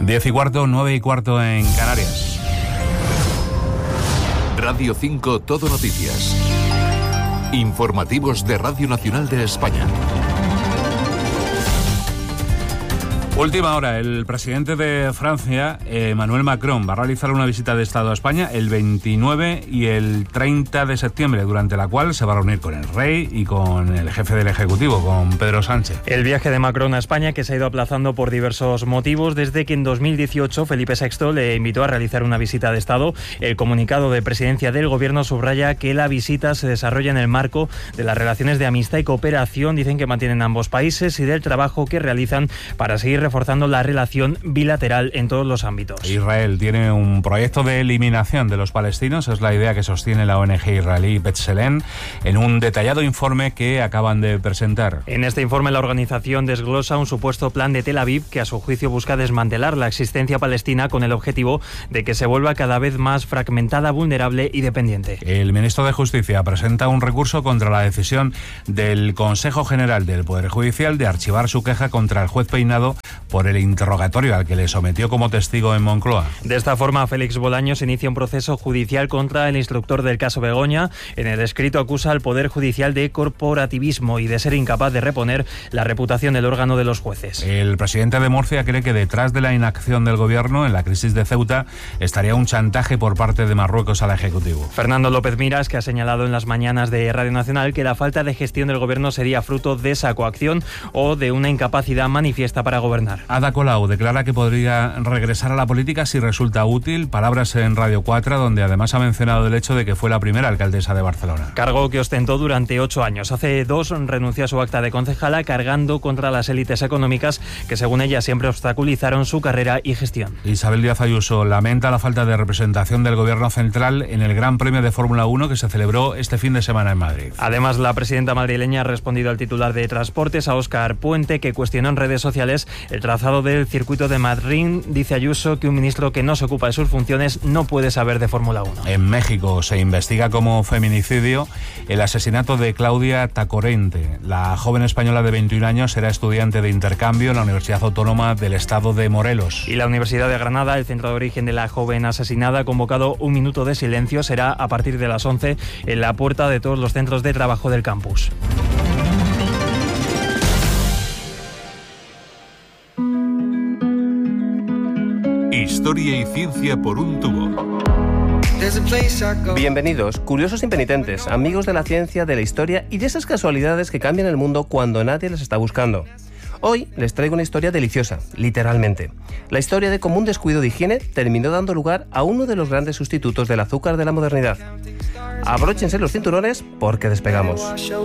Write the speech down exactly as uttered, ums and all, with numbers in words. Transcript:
Diez y cuarto, nueve y cuarto en Canarias. Radio cinco Todo Noticias. Informativos de Radio Nacional de España. Última hora, el presidente de Francia, Emmanuel Macron, va a realizar una visita de Estado a España el veintinueve y el treinta de septiembre, durante la cual se va a reunir con el rey y con el jefe del Ejecutivo, con Pedro Sánchez. El viaje de Macron a España, que se ha ido aplazando por diversos motivos, desde que en dos mil dieciocho Felipe sexto le invitó a realizar una visita de Estado. El comunicado de presidencia del Gobierno subraya que la visita se desarrolla en el marco de las relaciones de amistad y cooperación, dicen, que mantienen ambos países, y del trabajo que realizan para seguir reforzando la relación bilateral en todos los ámbitos. Israel tiene un proyecto de eliminación de los palestinos, es la idea que sostiene la O N G israelí B'Tselem en un detallado informe que acaban de presentar. En este informe la organización desglosa un supuesto plan de Tel Aviv que a su juicio busca desmantelar la existencia palestina con el objetivo de que se vuelva cada vez más fragmentada, vulnerable y dependiente. El ministro de Justicia presenta un recurso contra la decisión del Consejo General del Poder Judicial de archivar su queja contra el juez Peinado por el interrogatorio al que le sometió como testigo en Moncloa. De esta forma, Félix Bolaños inicia un proceso judicial contra el instructor del caso Begoña. En el escrito acusa al Poder Judicial de corporativismo y de ser incapaz de reponer la reputación del órgano de los jueces. El presidente de Murcia cree que detrás de la inacción del gobierno en la crisis de Ceuta estaría un chantaje por parte de Marruecos al Ejecutivo. Fernando López Miras, que ha señalado en las mañanas de Radio Nacional que la falta de gestión del gobierno sería fruto de esa coacción o de una incapacidad manifiesta para gobernar. Ada Colau declara que podría regresar a la política si resulta útil. Palabras en Radio cuatro, donde además ha mencionado el hecho de que fue la primera alcaldesa de Barcelona. Cargo que ostentó durante ocho años. Hace dos renunció a su acta de concejala, cargando contra las élites económicas que, según ella, siempre obstaculizaron su carrera y gestión. Isabel Díaz Ayuso lamenta la falta de representación del Gobierno central en el Gran Premio de Fórmula uno que se celebró este fin de semana en Madrid. Además, la presidenta madrileña ha respondido al titular de Transportes, a Óscar Puente, que cuestionó en redes sociales el trazado del circuito de Madrid. Dice Ayuso que un ministro que no se ocupa de sus funciones no puede saber de Fórmula uno. En México se investiga como feminicidio el asesinato de Claudia Tacorente. La joven española de veintiún años era estudiante de intercambio en la Universidad Autónoma del Estado de Morelos. Y la Universidad de Granada, el centro de origen de la joven asesinada, ha convocado un minuto de silencio. Será a partir de las once en la puerta de todos los centros de trabajo del campus. Historia y ciencia por un tubo. Bienvenidos, curiosos impenitentes, amigos de la ciencia, de la historia y de esas casualidades que cambian el mundo cuando nadie las está buscando. Hoy les traigo una historia deliciosa, literalmente. La historia de cómo un descuido de higiene terminó dando lugar a uno de los grandes sustitutos del azúcar de la modernidad. Abróchense los cinturones porque despegamos.